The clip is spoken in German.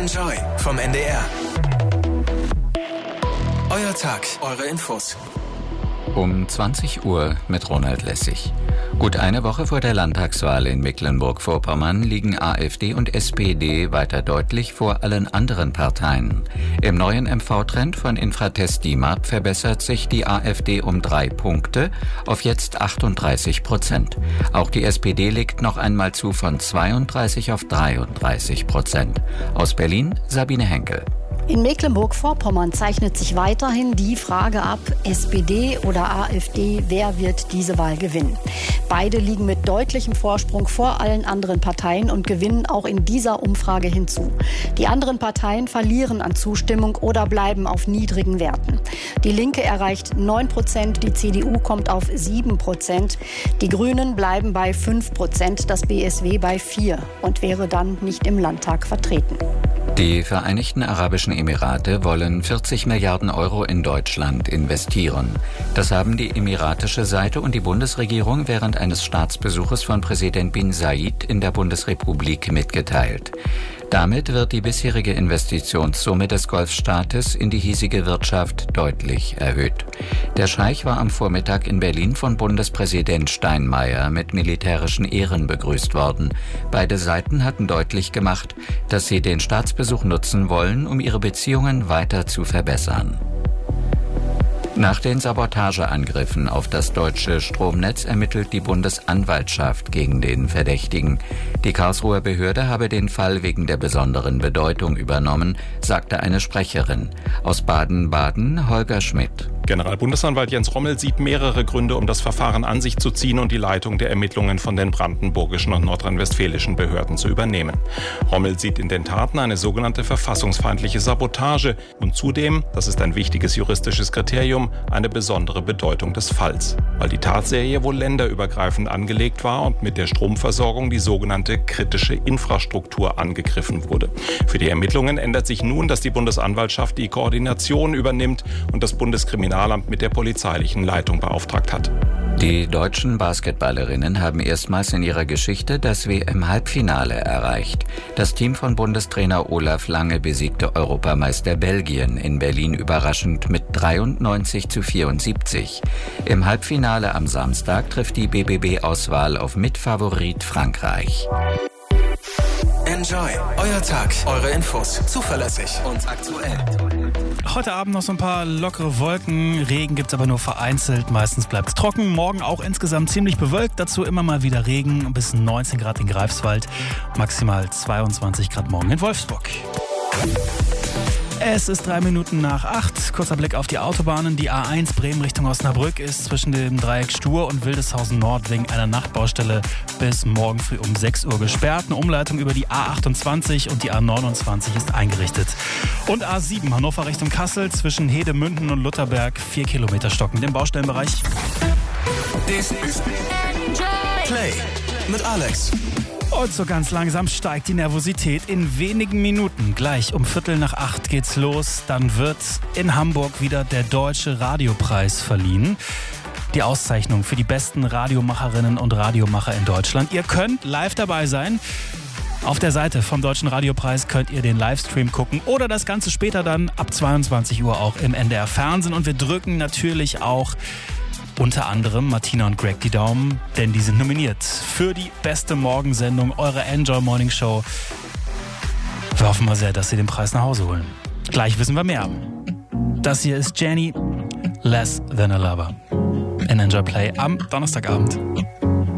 Enjoy vom NDR. Euer Tag, eure Infos. Um 20 Uhr mit Ronald Lessig. Gut eine Woche vor der Landtagswahl in Mecklenburg-Vorpommern liegen AfD und SPD weiter deutlich vor allen anderen Parteien. Im neuen MV-Trend von Infratest DIMAP verbessert sich die AfD um 3 Punkte auf jetzt 38%. Auch die SPD legt noch einmal zu von 32 auf 33%. Aus Berlin Sabine Henkel. In Mecklenburg-Vorpommern zeichnet sich weiterhin die Frage ab, SPD oder AfD, wer wird diese Wahl gewinnen? Beide liegen mit deutlichem Vorsprung vor allen anderen Parteien und gewinnen auch in dieser Umfrage hinzu. Die anderen Parteien verlieren an Zustimmung oder bleiben auf niedrigen Werten. Die Linke erreicht 9%, die CDU kommt auf 7%, die Grünen bleiben bei 5%, das BSW bei 4% und wäre dann nicht im Landtag vertreten. Die Vereinigten Arabischen Emirate wollen 40 Milliarden Euro in Deutschland investieren. Das haben die emiratische Seite und die Bundesregierung während eines Staatsbesuches von Präsident bin Zayed in der Bundesrepublik mitgeteilt. Damit wird die bisherige Investitionssumme des Golfstaates in die hiesige Wirtschaft deutlich erhöht. Der Scheich war am Vormittag in Berlin von Bundespräsident Steinmeier mit militärischen Ehren begrüßt worden. Beide Seiten hatten deutlich gemacht, dass sie den Staatsbesuch nutzen wollen, um ihre Beziehungen weiter zu verbessern. Nach den Sabotageangriffen auf das deutsche Stromnetz ermittelt die Bundesanwaltschaft gegen den Verdächtigen. Die Karlsruher Behörde habe den Fall wegen der besonderen Bedeutung übernommen, sagte eine Sprecherin. Aus Baden-Baden Holger Schmidt. Generalbundesanwalt Jens Rommel sieht mehrere Gründe, um das Verfahren an sich zu ziehen und die Leitung der Ermittlungen von den brandenburgischen und nordrhein-westfälischen Behörden zu übernehmen. Rommel sieht in den Taten eine sogenannte verfassungsfeindliche Sabotage und zudem, das ist ein wichtiges juristisches Kriterium, eine besondere Bedeutung des Falls, weil die Tatserie wohl länderübergreifend angelegt war und mit der Stromversorgung die sogenannte kritische Infrastruktur angegriffen wurde. Für die Ermittlungen ändert sich nun, dass die Bundesanwaltschaft die Koordination übernimmt und das Bundeskriminalamt mit der polizeilichen Leitung beauftragt hat. Die deutschen Basketballerinnen haben erstmals in ihrer Geschichte das WM-Halbfinale erreicht. Das Team von Bundestrainer Olaf Lange besiegte Europameister Belgien in Berlin überraschend mit 93:74. Im Halbfinale am Samstag trifft die BBB-Auswahl auf Mitfavorit Frankreich. Enjoy, euer Tag, eure Infos, zuverlässig und aktuell. Heute Abend noch so ein paar lockere Wolken, Regen gibt's aber nur vereinzelt, meistens bleibt's trocken. Morgen auch insgesamt ziemlich bewölkt, dazu immer mal wieder Regen, bis 19 Grad in Greifswald, maximal 22 Grad morgen in Wolfsburg. Es ist 3 Minuten nach 8. Kurzer Blick auf die Autobahnen. Die A1 Bremen Richtung Osnabrück ist zwischen dem Dreieck Stur und Wildeshausen Nord wegen einer Nachtbaustelle bis morgen früh um 6 Uhr gesperrt. Eine Umleitung über die A28 und die A29 ist eingerichtet. Und A7 Hannover Richtung Kassel zwischen Hedemünden und Lutherberg 4 Kilometer stockend im Baustellenbereich. This is Play mit Alex. Und so ganz langsam steigt die Nervosität in wenigen Minuten. Gleich um 7:45 geht's los. Dann wird in Hamburg wieder der Deutsche Radiopreis verliehen. Die Auszeichnung für die besten Radiomacherinnen und Radiomacher in Deutschland. Ihr könnt live dabei sein. Auf der Seite vom Deutschen Radiopreis könnt ihr den Livestream gucken oder das Ganze später dann ab 22 Uhr auch im NDR Fernsehen. Und wir drücken natürlich auch unter anderem Martina und Greg die Daumen, denn die sind nominiert für die beste Morgensendung eurer Enjoy Morning Show. Wir hoffen mal sehr, dass sie den Preis nach Hause holen. Gleich wissen wir mehr. Das hier ist Jenny, Less Than a Lover. In Enjoy Play am Donnerstagabend.